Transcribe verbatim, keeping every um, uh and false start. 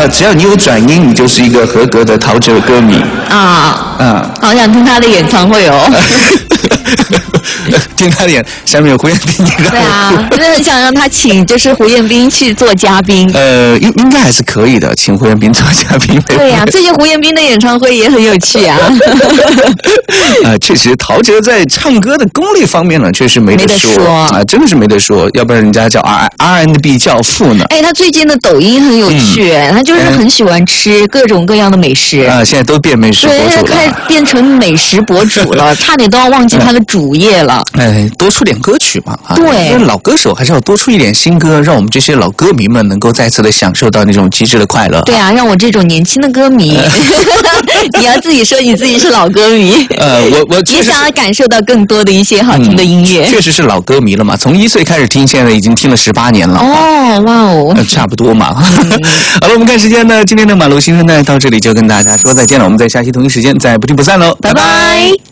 只要你有转音，你就是一个合格的陶喆歌迷啊。 嗯， 好想听他的演唱会哦。 听他的演，下面有胡彦斌， 对啊，真的很想让他请就是胡彦斌去做嘉宾。 呃，应应该还是可以的，请胡彦斌做嘉宾。 对呀、啊，最近胡彦斌的演唱会也很有趣啊。 呃，确实，陶喆在唱歌的功力方面呢，确实没得说啊、呃，真的是没得说，要不然人家叫 R R and B 教父呢。 哎，他最近的抖音很有趣，嗯、他就是很喜欢吃各种各样的美食啊、呃，现在都变美食博主了， 对，开始变成美食博主了，差点都要忘记他的主业了。 哎，多出点歌曲嘛，啊， 对， 老歌手还是要多出一点新歌，让我们这些老歌迷们能够再次的享受到那种极致的快乐。 对啊，让我这种年轻的歌迷，你要自己说你自己是老歌迷， 呃，我我也想要感受到更多的一些好听的音乐。 嗯、确实是老歌迷了嘛，从一岁开始听，现在已经听了十八年了。 哦，哇哦， 呃、差不多嘛。嗯、好了，我们看时间呢，今天的马路新生呢到这里就跟大家说再见了，我们在下期同一时间再不听不散喽， 拜拜。拜拜。